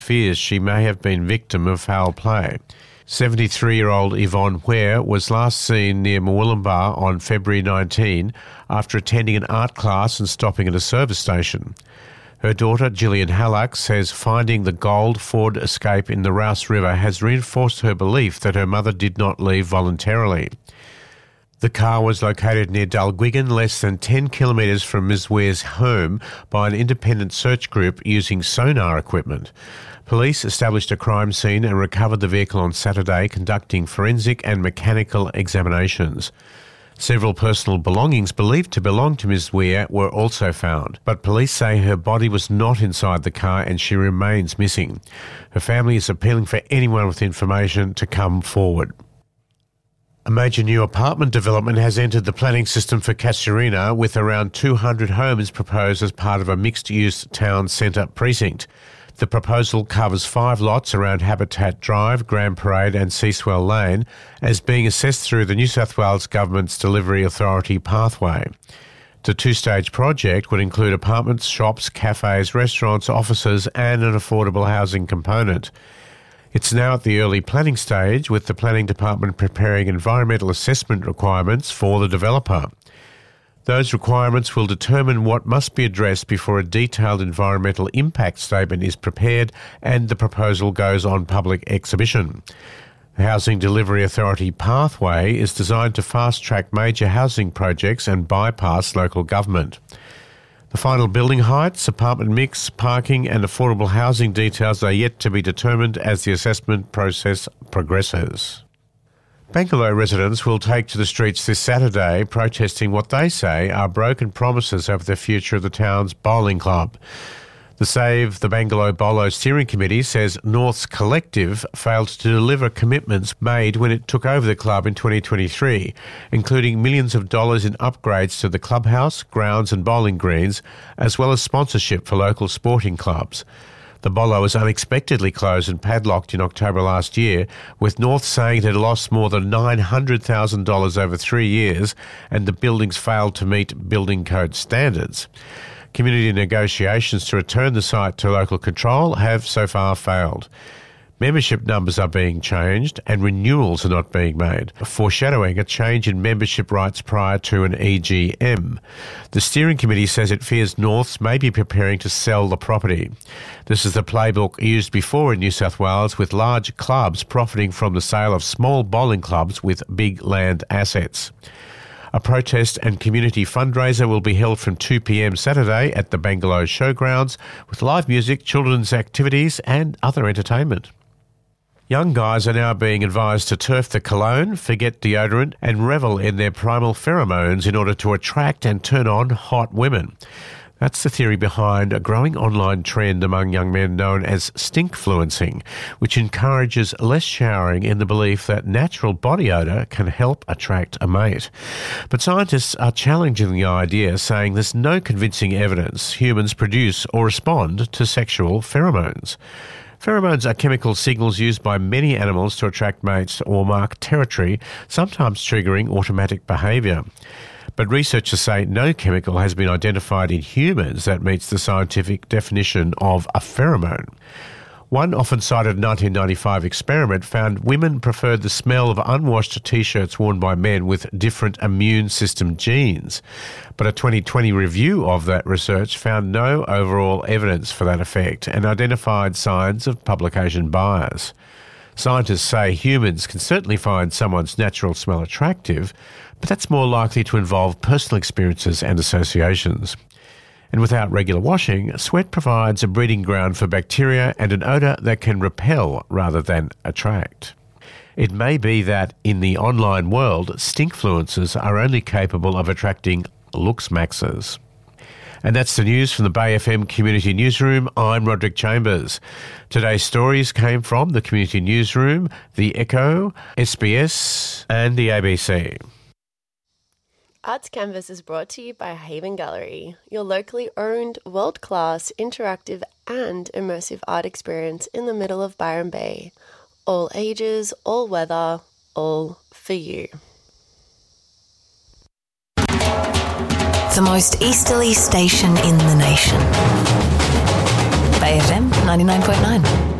fears she may have been victim of foul play. 73-year-old Yvonne Ware was last seen near Murwillumbah on February 19 after attending an art class and stopping at a service station. Her daughter, Gillian Hallock, says finding the gold Ford Escape in the Rouse River has reinforced her belief that her mother did not leave voluntarily. The car was located near Dalguigan, less than 10 kilometres from Ms Ware's home, by an independent search group using sonar equipment. Police established a crime scene and recovered the vehicle on Saturday, conducting forensic and mechanical examinations. Several personal belongings believed to belong to Ms Ware were also found, but police say her body was not inside the car and she remains missing. Her family is appealing for anyone with information to come forward. A major new apartment development has entered the planning system for Casuarina, with around 200 homes proposed as part of a mixed-use town centre precinct. The proposal covers 5 lots around Habitat Drive, Grand Parade and Seaswell Lane, as being assessed through the New South Wales Government's Delivery Authority pathway. The 2-stage project would include apartments, shops, cafes, restaurants, offices and an affordable housing component. It's now at the early planning stage, with the Planning Department preparing environmental assessment requirements for the developer. Those requirements will determine what must be addressed before a detailed environmental impact statement is prepared and the proposal goes on public exhibition. The Housing Delivery Authority pathway is designed to fast-track major housing projects and bypass local government. The final building heights, apartment mix, parking and affordable housing details are yet to be determined as the assessment process progresses. Bangalow residents will take to the streets this Saturday, protesting what they say are broken promises over the future of the town's bowling club. The Save the Bangalow Bolo Steering Committee says North's Collective failed to deliver commitments made when it took over the club in 2023, including millions of dollars in upgrades to the clubhouse, grounds and bowling greens, as well as sponsorship for local sporting clubs. The Bolo was unexpectedly closed and padlocked in October last year, with North saying it had lost more than $900,000 over 3 years and the buildings failed to meet building code standards. Community negotiations to return the site to local control have so far failed. Membership numbers are being changed and renewals are not being made, foreshadowing a change in membership rights prior to an EGM. The steering committee says it fears Norths may be preparing to sell the property. This is the playbook used before in New South Wales, with large clubs profiting from the sale of small bowling clubs with big land assets. A protest and community fundraiser will be held from 2 p.m. Saturday at the Bangalow Showgrounds, with live music, children's activities and other entertainment. Young guys are now being advised to turf the cologne, forget deodorant and revel in their primal pheromones in order to attract and turn on hot women. That's the theory behind a growing online trend among young men known as stinkfluencing, which encourages less showering in the belief that natural body odour can help attract a mate. But scientists are challenging the idea, saying there's no convincing evidence humans produce or respond to sexual pheromones. Pheromones are chemical signals used by many animals to attract mates or mark territory, sometimes triggering automatic behaviour. But researchers say no chemical has been identified in humans that meets the scientific definition of a pheromone. One often cited 1995 experiment found women preferred the smell of unwashed T-shirts worn by men with different immune system genes. But a 2020 review of that research found no overall evidence for that effect and identified signs of publication bias. Scientists say humans can certainly find someone's natural smell attractive, but that's more likely to involve personal experiences and associations. And without regular washing, sweat provides a breeding ground for bacteria and an odour that can repel rather than attract. It may be that in the online world, stinkfluencers are only capable of attracting looks-maxers. And that's the news from the Bay FM Community Newsroom. I'm Roderick Chambers. Today's stories came from the Community Newsroom, The Echo, SBS and the ABC. Arts Canvas is brought to you by Haven Gallery, your locally owned, world-class, interactive and immersive art experience in the middle of Byron Bay. All ages, all weather, all for you. The most easterly station in the nation. Bay FM 99.9.